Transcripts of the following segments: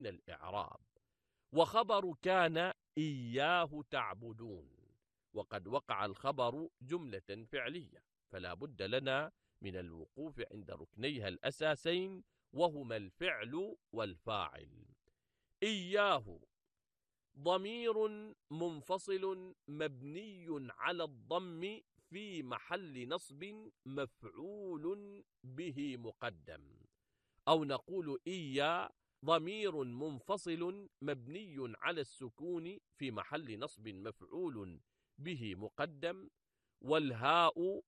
من الإعراب. وخبر كان إياه تعبدون، وقد وقع الخبر جملة فعلية، فلا بد لنا من الوقوف عند ركنيها الأساسين، وهما الفعل والفاعل. إياه ضمير منفصل مبني على الضم في محل نصب مفعول به مقدم، أو نقول إيا ضمير منفصل مبني على السكون في محل نصب مفعول به مقدم، والهاء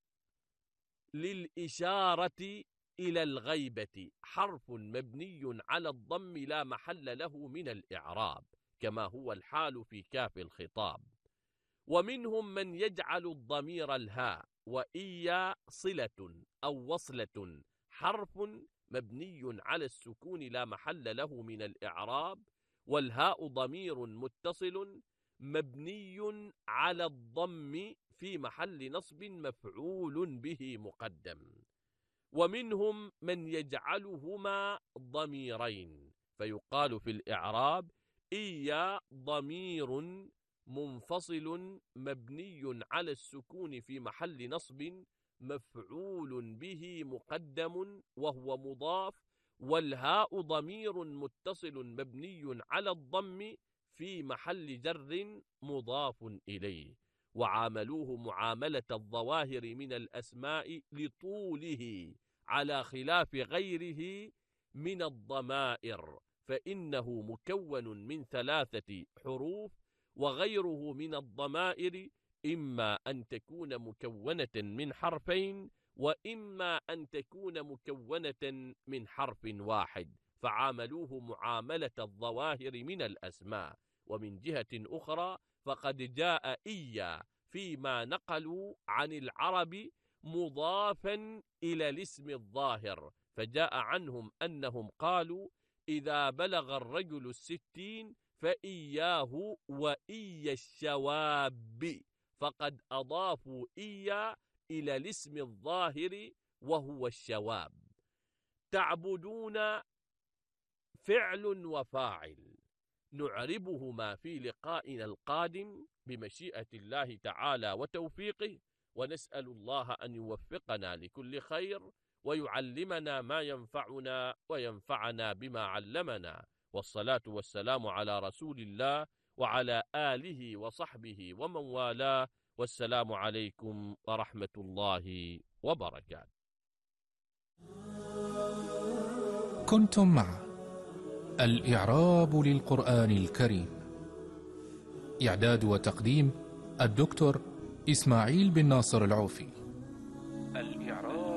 للإشارة إلى الغيبة حرف مبني على الضم لا محل له من الإعراب، كما هو الحال في كاف الخطاب. ومنهم من يجعل الضمير الهاء وإيا صلة أو وصلة حرف مبني على السكون لا محل له من الإعراب، والهاء ضمير متصل مبني على الضم في محل نصب مفعول به مقدم. ومنهم من يجعلهما ضميرين، فيقال في الإعراب إيا ضمير منفصل مبني على السكون في محل نصب مفعول به مقدم وهو مضاف، والهاء ضمير متصل مبني على الضم في محل جر مضاف إليه. وعاملوه معاملة الظواهر من الأسماء لطوله على خلاف غيره من الضمائر، فإنه مكون من 3 حروف، وغيره من الضمائر إما أن تكون مكونة من حرفين، وإما أن تكون مكونة من حرف واحد، فعاملوه معاملة الظواهر من الأسماء. ومن جهة أخرى فقد جاء إيا فيما نقلوا عن العرب مضافا إلى الاسم الظاهر، فجاء عنهم أنهم قالوا إذا بلغ الرجل 60 فإياه وإيا الشواب، فقد أضافوا إيا إلى الاسم الظاهر وهو الشواب. تعبدون فعل وفاعل نعربهما في لقائنا القادم بمشيئة الله تعالى وتوفيقه، ونسأل الله أن يوفقنا لكل خير ويعلمنا ما ينفعنا وينفعنا بما علمنا، والصلاة والسلام على رسول الله وعلى آله وصحبه ومن والاه، والسلام عليكم ورحمة الله وبركاته. كنتم مع الإعراب للقرآن الكريم، إعداد وتقديم الدكتور إسماعيل بن ناصر العوفي. الإعراب